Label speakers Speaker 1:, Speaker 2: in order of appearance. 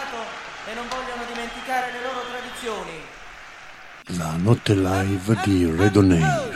Speaker 1: passato e non vogliono dimenticare le loro tradizioni.
Speaker 2: La notte live di Redonave.